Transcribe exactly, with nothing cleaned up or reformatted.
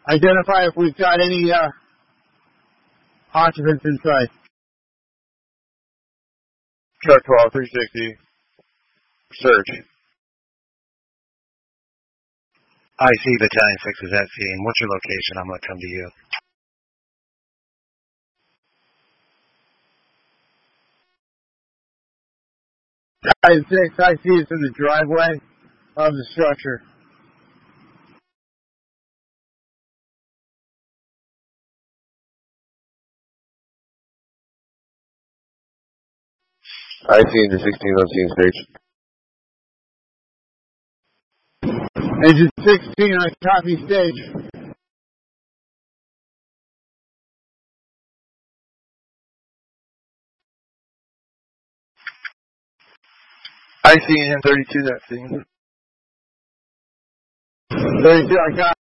Identify if we've got any uh, occupants inside. Truck twelve, three sixty. Search. I see Battalion six is at scene. What's your location? I'm going to come to you. Battalion six, I see it's in the driveway of the structure. I see the sixteen on scene stage. Engine sixteen, I copy stage. I see him thirty-two that scene. thirty-two, I copy.